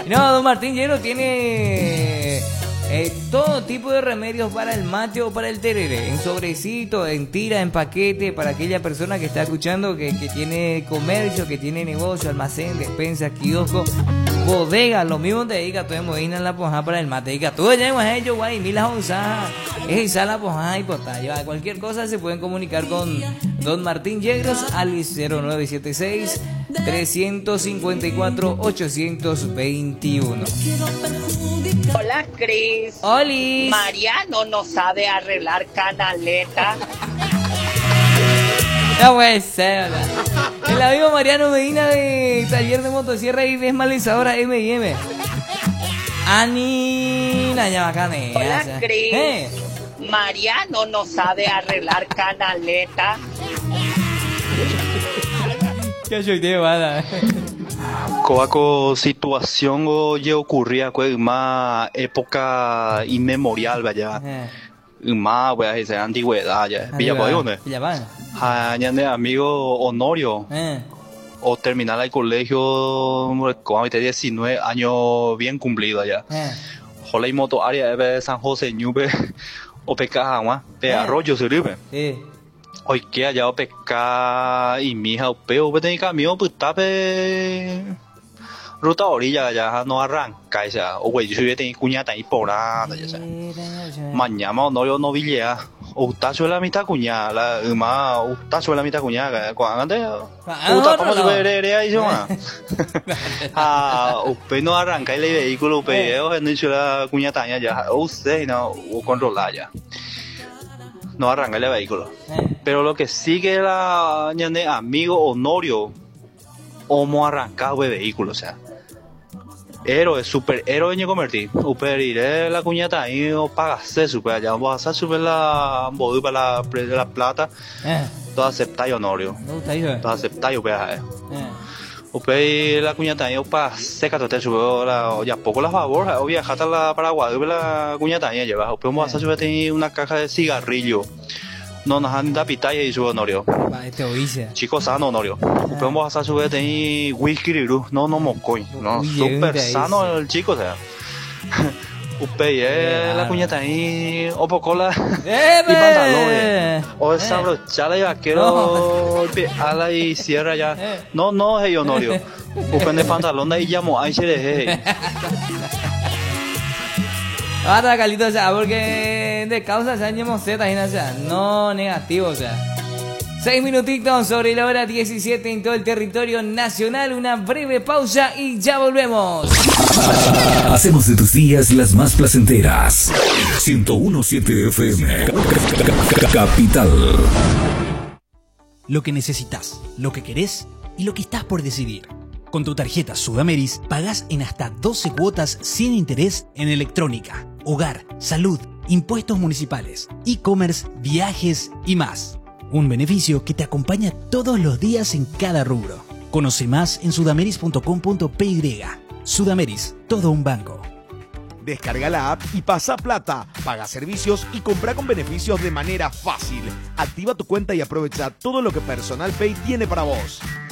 No, don Martín Hierro tiene todo tipo de remedios para el mate o para el tereré, en sobrecito, en tira, en paquete, para aquella persona que está escuchando, que tiene comercio, que tiene negocio, almacén, despensa, kiosco, bodega, lo mismo te diga, tú en la poja para el mate, diga, tú llevas ellos, guay, milas onzas, es la poja y potalla, cualquier cosa se pueden comunicar con don Martín Yegros al 0976 354 821. Hola, Cris. ¡Oli! Mariano no sabe arreglar canaleta. No puede ser, ¿verdad? El amigo Mariano Medina de Taller de Motosierra y Desmalizadora M&M. Ani, la llama canela. Hola, Cris. Mariano no sabe arreglar canaleta. ¿Qué soy de bada? Coaco situación o ya ocurría con una época inmemorial, vaya. Más, voy a decir, antigüedad, ya. Villapayo, ¿dónde? Villapayo. Ya de amigo Honorio. O terminar el colegio con 19 años bien cumplido allá. Jola y moto área de San José Ñube o peca más de arroyo se ribe. Hoy que allá o peca y mi hija peo de camión pues tape ruta orilla allá no arranca esa o güey yo soy de cuñata y por nada ya sabes. Mañana Honorio no villea o tacho la mitad cuñada la más o tacho la mitad cuñada cuando puta cómo se puede leer ahí yo más usted no arranca el vehículo usted en dicho la cuñata ya usted no o controlar ya no arranca el vehículo pero lo que sigue la ñane amigo Honorio o mo arrancado el vehículo o sea héroe, super héroe ni convertir. Super iré la cuñata ahí o pagase super allá. Vamos a subir la bodu para la plata. Todo acepta y Honorio. Todo acepta y upea. Upea la cuñata ahí o para seca te sube la ya poco la favor. O viajar hasta la Paraguay la cuñata ahí lleva. Upea vamos a subir una caja de cigarrillo. No nos han dado pitaya y sube Honorio. Chicos sano Honorio. Vamos a subir de whisky no mocoy. No, super sano el chico, o sea. La cuñata ahí, o pocola y pantalones. O esa brochada y vaquero ala y cierra ya. No, hey Honorio. De pantalón ahí llamo, ahí se deje. Ahora, Calito, o sea, porque de causa se años Z, o sea, no negativo, o sea. 6 minutitos sobre la hora 17 en todo el territorio nacional. Una breve pausa y ya volvemos. Hacemos de tus días las más placenteras. 101.7 FM. Capital. Lo que necesitas, lo que querés y lo que estás por decidir. Con tu tarjeta Sudameris pagás en hasta 12 cuotas sin interés en electrónica, hogar, salud, impuestos municipales, e-commerce, viajes y más. Un beneficio que te acompaña todos los días en cada rubro. Conoce más en sudameris.com.py. Sudameris, todo un banco. Descarga la app y pasa plata, paga servicios y compra con beneficios de manera fácil. Activa tu cuenta y aprovecha todo lo que Personal Pay tiene para vos.